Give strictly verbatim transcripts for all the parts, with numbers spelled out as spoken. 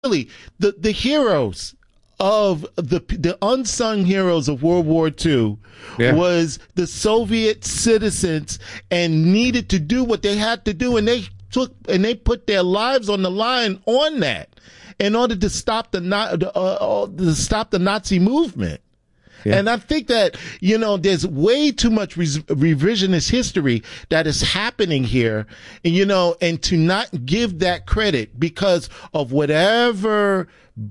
really the the heroes of the the unsung heroes of World War Two yeah. was the Soviet citizens, and needed to do what they had to do, and they took and they put their lives on the line on that in order to stop the uh, uh, to stop the Nazi movement. Yeah. And I think that, you know, there's way too much re- revisionist history that is happening here, and, you know, and to not give that credit because of whatever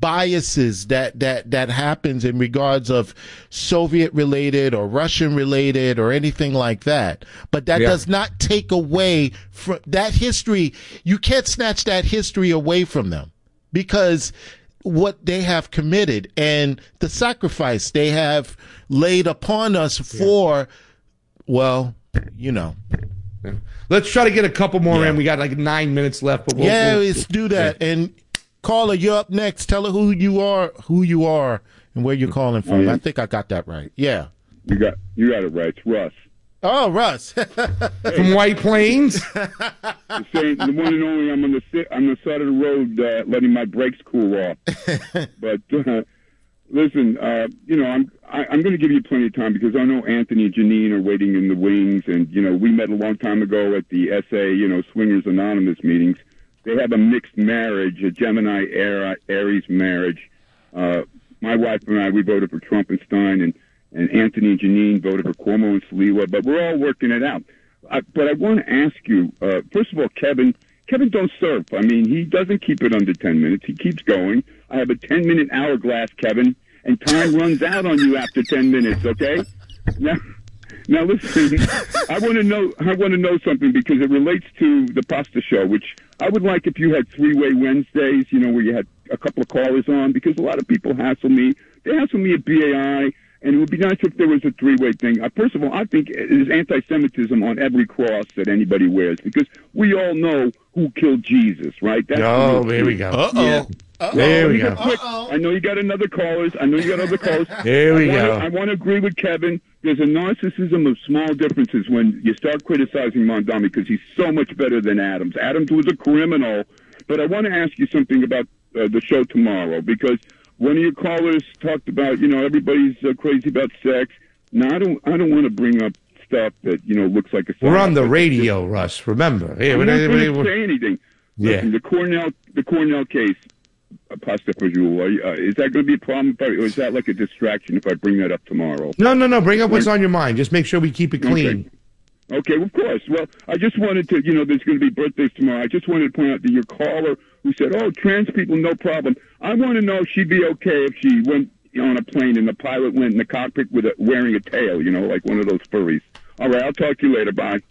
biases that, that, that happens in regards of Soviet related or Russian related or anything like that. But that yeah. does not take away from that history. You can't snatch that history away from them, because what they have committed and the sacrifice they have laid upon us for, yeah. well, you know. Yeah. Let's try to get a couple more yeah. in. We got like nine minutes left. But we'll, yeah, we'll, let's do that. Yeah. And caller, you're up next. Tell her who you are, who you are, and where you're calling from. I, I think I got that right. Yeah. You got you got it right. It's Russ. Oh, Russ. From White Plains? The, same, the one and only. I'm on the, on the side of the road uh, letting my brakes cool off. But uh, listen, uh, you know, I'm I, I'm going to give you plenty of time because I know Anthony and Janine are waiting in the wings. And, you know, we met a long time ago at the S A, you know, Swingers Anonymous meetings. They have a mixed marriage, a Gemini Aries marriage. Uh, my wife and I, we voted for Trumpenstein, and And Anthony and Janine voted for Cuomo and Sliwa, but we're all working it out. I, but I want to ask you, uh, first of all, Kevin, Kevin don't surf. I mean, he doesn't keep it under ten minutes. He keeps going. I have a ten-minute hourglass, Kevin, and time runs out on you after ten minutes, okay? Now, now listen, I want to know I want to know something because it relates to the pasta show, which I would like if you had three-way Wednesdays, you know, where you had a couple of callers on, because a lot of people hassle me. They hassle me at B A I. And it would be nice if there was a three-way thing. Uh, first of all, I think there's anti-Semitism on every cross that anybody wears, because we all know who killed Jesus, right? That's oh, there we go. Uh-oh. Yeah. Uh-oh. There we go. Uh-oh. I know you got another callers. I know you got other callers. There we I wanna, go. I want to agree with Kevin. There's a narcissism of small differences when you start criticizing Mondami, because he's so much better than Adams. Adams was a criminal. But I want to ask you something about uh, the show tomorrow, because one of your callers talked about, you know, everybody's uh, crazy about sex. Now, I don't, I don't want to bring up stuff that, you know, looks like a. We're on the radio, just, Russ. Remember, hey, I'm not going to say anything. Yeah. Listen, the Cornell, the Cornell case, uh, pasta per joule. Uh, is that going to be a problem, if I, or is that like a distraction if I bring that up tomorrow? No, no, no. Bring up what's on your mind. Just make sure we keep it clean. Okay. Okay, well, of course. Well, I just wanted to, you know, there's going to be birthdays tomorrow. I just wanted to point out that your caller who said, oh, trans people, no problem. I want to know if she'd be okay if she went on a plane and the pilot went in the cockpit with a, wearing a tail, you know, like one of those furries. All right, I'll talk to you later. Bye.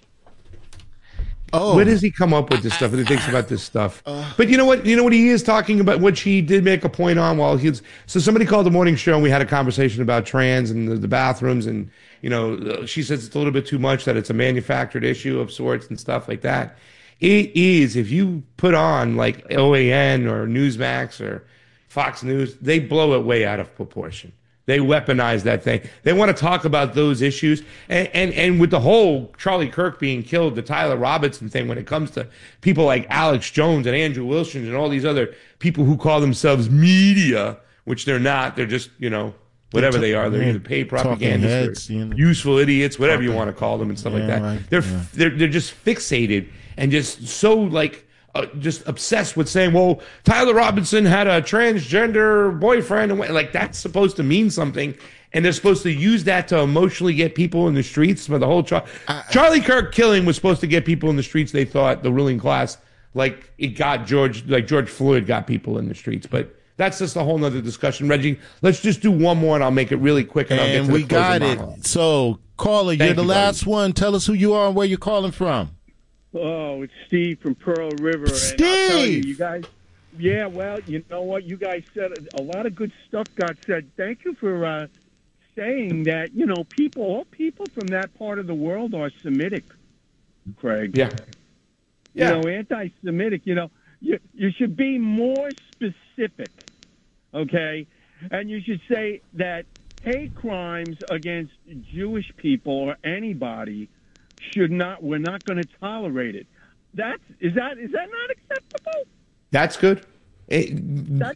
Oh, where does he come up with this stuff? And he thinks about this stuff. Uh, but you know what? You know what he is talking about, which he did make a point on while he's. So somebody called the morning show and we had a conversation about trans and the, the bathrooms, and you know, she says it's a little bit too much, that it's a manufactured issue of sorts and stuff like that. It is, if you put on like O A N or Newsmax or Fox News, they blow it way out of proportion. They weaponize that thing. They want to talk about those issues. And, and, and with the whole Charlie Kirk being killed, the Tyler Robinson thing, when it comes to people like Alex Jones and Andrew Wilson and all these other people who call themselves media, which they're not. They're just, you know, whatever they are. They're either paid propagandists or you know, useful idiots, whatever you want to call them and stuff yeah, like that. Right. They're, yeah. they're, they're just fixated and just so like, Uh, just obsessed with saying, well, Tyler Robinson had a transgender boyfriend, and like that's supposed to mean something, and they're supposed to use that to emotionally get people in the streets. For the whole Char- uh, Charlie Kirk killing was supposed to get people in the streets. They thought the ruling class, like it got George, like George Floyd got people in the streets, but that's just a whole nother discussion. Reggie, let's just do one more, and I'll make it really quick, and, and I'll get to we the got it. monologue. So, caller, Thank you're the you, last buddy. one. Tell us who you are and where you're calling from. Oh, it's Steve from Pearl River. Steve! And I'll tell you, you guys, yeah, well, you know what? You guys said a lot of good stuff got said. Thank you for uh, saying that, you know, people, all people from that part of the world are Semitic, Craig. Yeah. Yeah. You know, anti-Semitic, you know, you, you should be more specific, okay? And you should say that hate crimes against Jewish people or anybody should not, we're not going to tolerate it. That's, is that, is that not acceptable? That's good. It, That,